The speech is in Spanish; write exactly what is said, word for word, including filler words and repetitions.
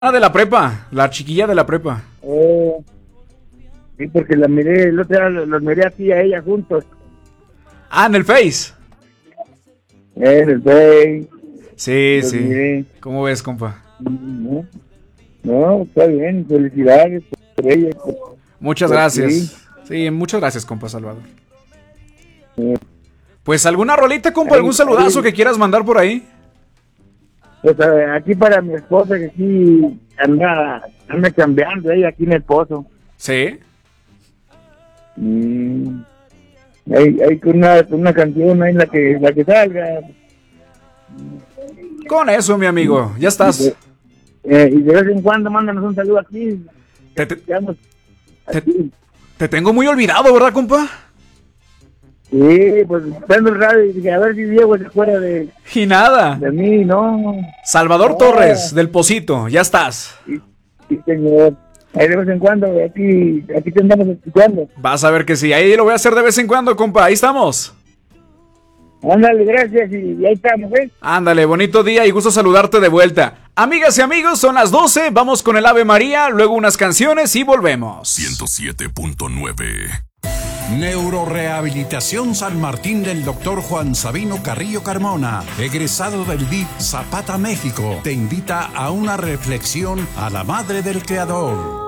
Ah, de la prepa, la chiquilla de la prepa. Oh, sí, porque la miré, el otro día los, los miré aquí a ella juntos. Ah, en el Face. En el Bay. Sí, Los sí. miré. ¿Cómo ves, compa? No, no, está bien, felicidades por ella. por- Muchas por gracias. ti. Sí, muchas gracias, compa Salvador. Eh, Pues alguna rolita, compa, Ahí- algún saludazo ahí- que quieras mandar por ahí. Pues a- aquí para mi esposa que sí anda, anda cambiando ella aquí mi esposo. Sí. Mm, hay, hay con una, con una canción ahí la que la que salga. Con eso, mi amigo, ya estás. Eh, y de vez en cuando mándanos un saludo aquí. Te, te- Quedamos te- aquí. te tengo muy olvidado, ¿verdad, compa? Sí, pues prendo el radio y dije, a ver si Diego se acuerda de, Y nada. de mí, ¿no? Salvador Ah. Torres, del Pocito, ya estás. Sí, sí, señor. Ahí de vez en cuando, aquí, aquí te andamos escuchando. Vas a ver que sí, ahí lo voy a hacer de vez en cuando, compa, ahí estamos. Ándale, gracias, y, y ahí estamos, ¿eh? Ándale, bonito día y gusto saludarte de vuelta. Amigas y amigos, son las doce, vamos con el Ave María, luego unas canciones y volvemos. ciento siete punto nueve. Neurorehabilitación San Martín del doctor Juan Sabino Carrillo Carmona, egresado del D I P Zapata, México, te invita a una reflexión a la madre del creador.